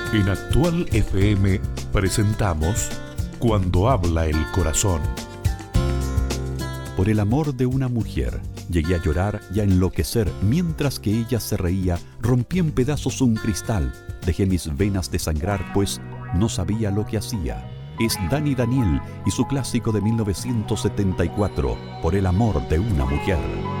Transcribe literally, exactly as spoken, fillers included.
En Actual F M presentamos Cuando habla el corazón. Por el amor de una mujer, llegué a llorar y a enloquecer. Mientras que ella se reía, rompí en pedazos un cristal. Dejé mis venas desangrar, pues no sabía lo que hacía. Es Dani Daniel y su clásico de mil novecientos setenta y cuatro, Por el amor de una mujer.